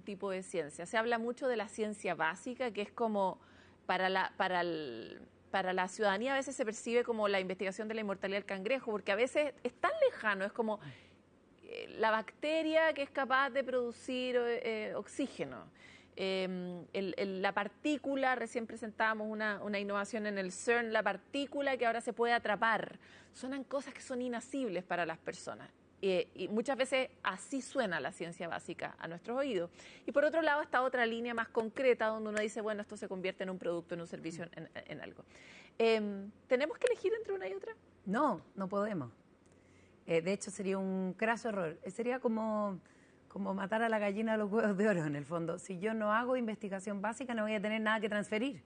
tipo de ciencia. Se habla mucho de la ciencia básica, que es como para la ciudadanía a veces se percibe como la investigación de la inmortalidad del cangrejo, porque a veces es tan lejano, es como la bacteria que es capaz de producir oxígeno. La partícula, recién presentábamos una innovación en el CERN, la partícula que ahora se puede atrapar. Son cosas que son inasibles para las personas. Y muchas veces así suena la ciencia básica a nuestros oídos. Y por otro lado está otra línea más concreta donde uno dice, bueno, esto se convierte en un producto, en un servicio, en algo. ¿Tenemos que elegir entre una y otra? No, no podemos. De hecho, sería un craso error. Sería como matar a la gallina de los huevos de oro, en el fondo. Si yo no hago investigación básica, no voy a tener nada que transferir.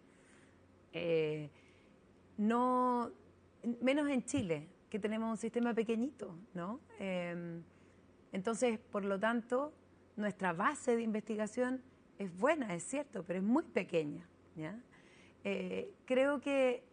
No, menos en Chile, que tenemos un sistema pequeñito, ¿no? Entonces, por lo tanto, nuestra base de investigación es buena, es cierto, pero es muy pequeña, ¿ya? Creo que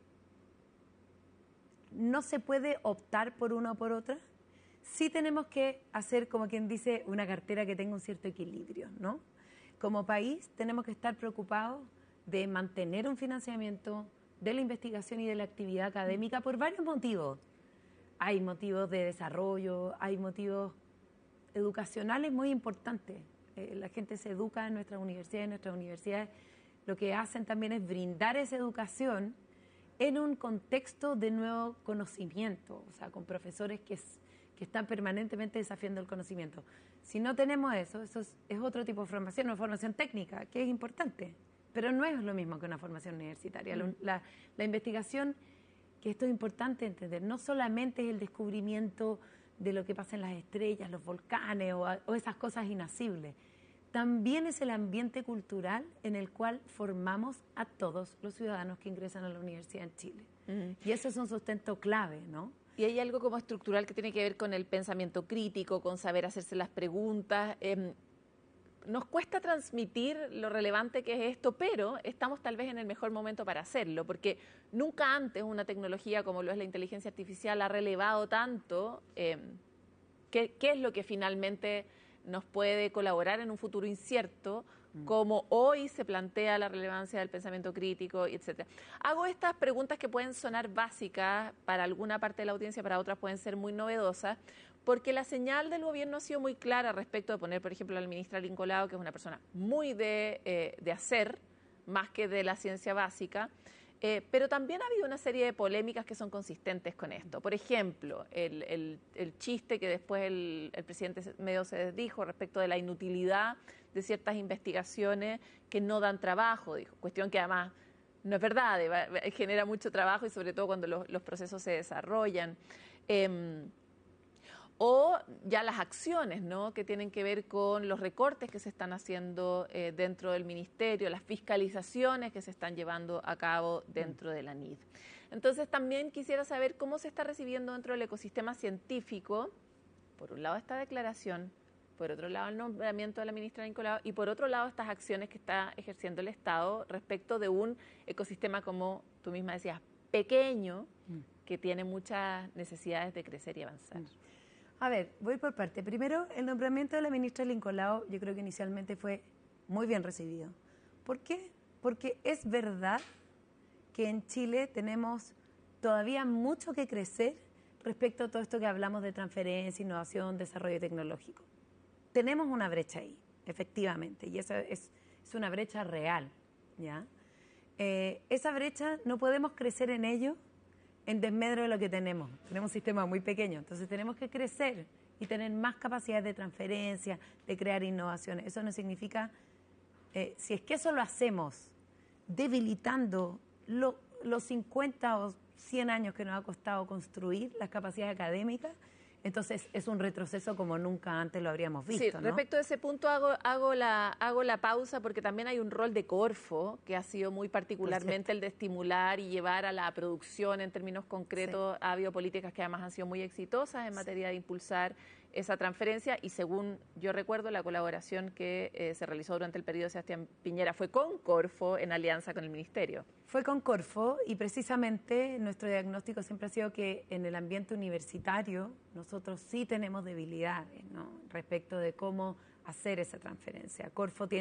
no se puede optar por una o por otra. Sí tenemos que hacer, como quien dice, una cartera que tenga un cierto equilibrio, ¿no? Como país tenemos que estar preocupados de mantener un financiamiento de la investigación y de la actividad académica por varios motivos. Hay motivos de desarrollo, hay motivos educacionales muy importantes. La gente se educa en nuestras universidades lo que hacen también es brindar esa educación en un contexto de nuevo conocimiento, o sea, con profesores que están permanentemente desafiando el conocimiento. Si no tenemos eso es otro tipo de formación, una formación técnica, que es importante, pero no es lo mismo que una formación universitaria. La investigación, que esto es importante entender, no solamente es el descubrimiento de lo que pasa en las estrellas, los volcanes o esas cosas inasibles, también es el ambiente cultural en el cual formamos a todos los ciudadanos que ingresan a la universidad en Chile. Y eso es un sustento clave, ¿no? Y hay algo como estructural que tiene que ver con el pensamiento crítico, con saber hacerse las preguntas. Nos cuesta transmitir lo relevante que es esto, pero estamos tal vez en el mejor momento para hacerlo, porque nunca antes una tecnología como lo es la inteligencia artificial ha relevado tanto qué es lo que finalmente nos puede colaborar en un futuro incierto, como hoy se plantea la relevancia del pensamiento crítico, etc. Hago estas preguntas que pueden sonar básicas para alguna parte de la audiencia, para otras pueden ser muy novedosas, porque la señal del gobierno ha sido muy clara respecto de poner, por ejemplo, a la ministra Lincoln, que es una persona muy de hacer, más que de la ciencia básica, pero también ha habido una serie de polémicas que son consistentes con esto. Por ejemplo, el chiste que después el presidente medio se desdijo respecto de la inutilidad de ciertas investigaciones que no dan trabajo, dijo, cuestión que además no es verdad, genera mucho trabajo y sobre todo cuando los procesos se desarrollan. O ya las acciones, ¿no?, que tienen que ver con los recortes que se están haciendo dentro del ministerio, las fiscalizaciones que se están llevando a cabo dentro de la NID. Entonces también quisiera saber cómo se está recibiendo dentro del ecosistema científico, por un lado esta declaración, por otro lado el nombramiento de la ministra Nicolau y por otro lado estas acciones que está ejerciendo el Estado respecto de un ecosistema, como tú misma decías, pequeño, que tiene muchas necesidades de crecer y avanzar. A ver, voy por parte. Primero, el nombramiento de la ministra Lincoln yo creo que inicialmente fue muy bien recibido. ¿Por qué? Porque es verdad que en Chile tenemos todavía mucho que crecer respecto a todo esto que hablamos de transferencia, innovación, desarrollo tecnológico. Tenemos una brecha ahí, efectivamente, y esa es una brecha real, ¿ya? Esa brecha no podemos crecer en ello en desmedro de lo que tenemos. Tenemos un sistema muy pequeño, entonces tenemos que crecer y tener más capacidades de transferencia, de crear innovaciones. Eso no significa, si es que eso lo hacemos debilitando los 50 o 100 años que nos ha costado construir las capacidades académicas, entonces es un retroceso como nunca antes lo habríamos visto. Sí, respecto a ese punto hago la pausa porque también hay un rol de Corfo que ha sido muy particularmente el de estimular y llevar a la producción en términos concretos. Sí. Ha habido políticas que además han sido muy exitosas en materia de impulsar esa transferencia y según yo recuerdo la colaboración que se realizó durante el periodo de Sebastián Piñera fue con Corfo en alianza con el Ministerio. Fue con Corfo y precisamente nuestro diagnóstico siempre ha sido que en el ambiente universitario nosotros sí tenemos debilidades, ¿no?, respecto de cómo hacer esa transferencia. Corfo tiene